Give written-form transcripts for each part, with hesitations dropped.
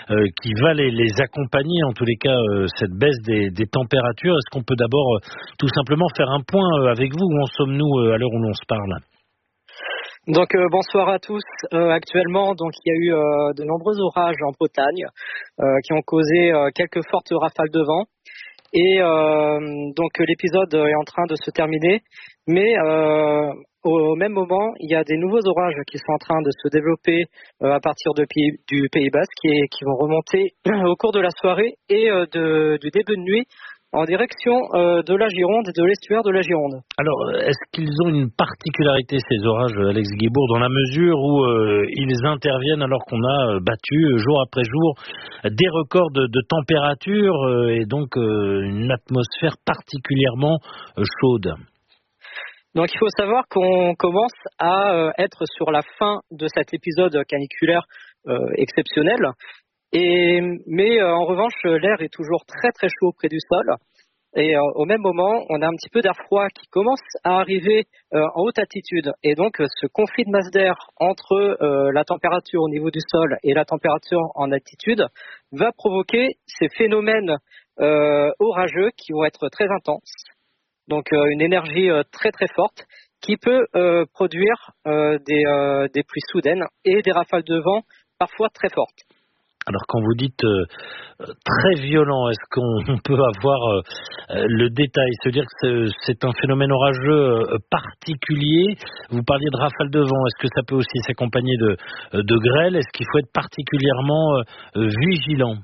qui va les accompagner, en tous les cas, cette baisse des températures. Est-ce qu'on peut d'abord tout simplement faire un point avec vous? Où en sommes-nous à l'heure où l'on se parle? Donc bonsoir à tous. Actuellement, donc il y a eu de nombreux orages en Bretagne qui ont causé quelques fortes rafales de vent. Et donc l'épisode est en train de se terminer, mais au même moment, il y a des nouveaux orages qui sont en train de se développer à partir du Pays Basque et qui vont remonter au cours de la soirée et du début de nuit en direction de la Gironde et de l'estuaire de la Gironde. Alors, est-ce qu'ils ont une particularité, ces orages, Alex Guibourg, dans la mesure où ils interviennent alors qu'on a battu jour après jour des records de température et donc une atmosphère particulièrement chaude? Donc il faut savoir qu'on commence à être sur la fin de cet épisode caniculaire exceptionnel. Mais en revanche, l'air est toujours très très chaud près du sol. Et au même moment, on a un petit peu d'air froid qui commence à arriver en haute altitude. Et donc, ce conflit de masse d'air entre la température au niveau du sol et la température en altitude va provoquer ces phénomènes orageux qui vont être très intenses. Donc, une énergie très très forte qui peut produire des pluies soudaines et des rafales de vent parfois très fortes. Alors quand vous dites très violent, est-ce qu'on peut avoir le détail, se dire que c'est un phénomène orageux particulier? Vous parliez de rafales de vent, est-ce que ça peut aussi s'accompagner de grêle? Est-ce qu'il faut être particulièrement vigilant?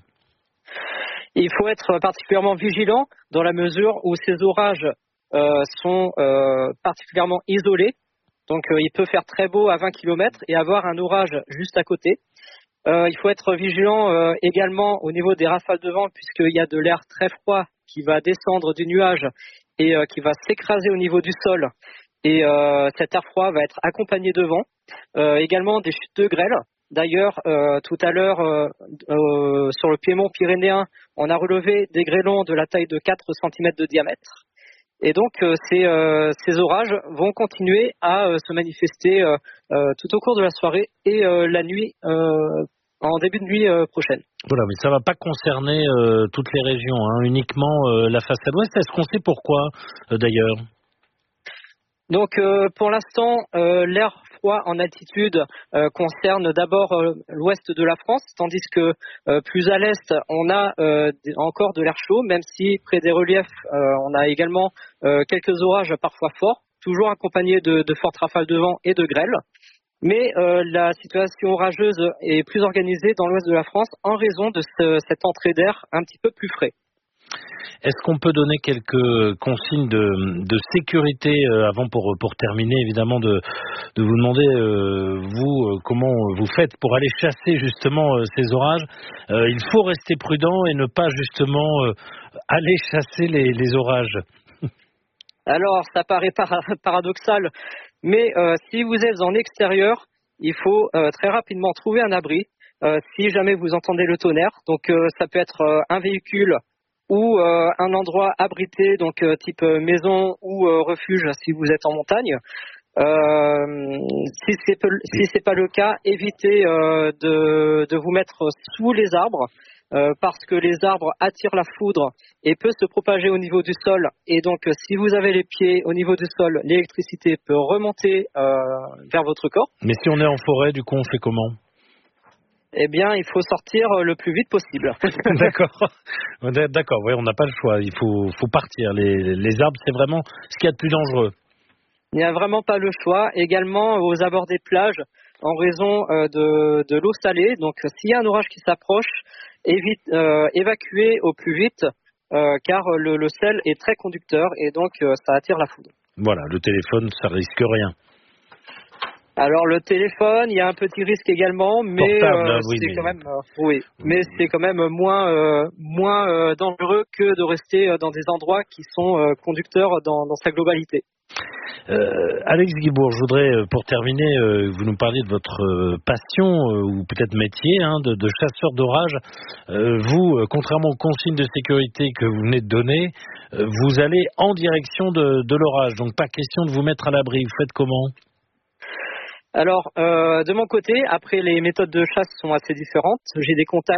Il faut être particulièrement vigilant dans la mesure où ces orages sont particulièrement isolés. Donc il peut faire très beau à 20 km et avoir un orage juste à côté. Il faut être vigilant également au niveau des rafales de vent puisqu'il y a de l'air très froid qui va descendre du nuage et qui va s'écraser au niveau du sol. Et cet air froid va être accompagné de vent. Également des chutes de grêle. D'ailleurs, tout à l'heure, sur le piémont pyrénéen, on a relevé des grêlons de la taille de 4 cm de diamètre. Et donc, ces orages vont continuer à se manifester tout au cours de la soirée et la nuit, en début de nuit prochaine. Voilà, mais ça ne va pas concerner toutes les régions, hein, uniquement la façade ouest. Est-ce qu'on sait pourquoi, d'ailleurs? Donc, pour l'instant, l'air froid en altitude concerne d'abord l'ouest de la France, tandis que plus à l'est, on a encore de l'air chaud, même si près des reliefs, on a également quelques orages parfois forts, toujours accompagnés de fortes rafales de vent et de grêle. Mais la situation orageuse est plus organisée dans l'ouest de la France en raison de cette entrée d'air un petit peu plus frais. Est-ce qu'on peut donner quelques consignes de sécurité avant pour terminer, évidemment, de vous demander, vous, comment vous faites pour aller chasser justement ces orages? Il faut rester prudent et ne pas justement aller chasser les orages. Alors, ça paraît paradoxal, mais si vous êtes en extérieur, il faut très rapidement trouver un abri si jamais vous entendez le tonnerre. Donc, ça peut être un véhicule ou un endroit abrité, donc type maison ou refuge si vous êtes en montagne. Si c'est pas le cas, évitez de vous mettre sous les arbres parce que les arbres attirent la foudre et peut se propager au niveau du sol. Et donc, si vous avez les pieds au niveau du sol, l'électricité peut remonter vers votre corps. Mais si on est en forêt, du coup, on fait comment? Eh bien, il faut sortir le plus vite possible. D'accord, oui, on n'a pas le choix, il faut partir. Les arbres, c'est vraiment ce qu'il y a de plus dangereux. Il n'y a vraiment pas le choix. Également, aux abords des plages, en raison de l'eau salée. Donc, s'il y a un orage qui s'approche, évacuez au plus vite, car le sel est très conducteur et donc ça attire la foudre. Voilà, le téléphone, ça risque rien. Alors le téléphone, il y a un petit risque également, mais c'est quand même moins dangereux que de rester dans des endroits qui sont conducteurs dans sa globalité. Alex Guibourg, je voudrais, pour terminer, vous nous parliez de votre passion ou peut-être métier de chasseur d'orage. Vous, contrairement aux consignes de sécurité que vous venez de donner, vous allez en direction de l'orage. Donc pas question de vous mettre à l'abri. Vous faites comment ? Alors, de mon côté, après les méthodes de chasse sont assez différentes. J'ai des contacts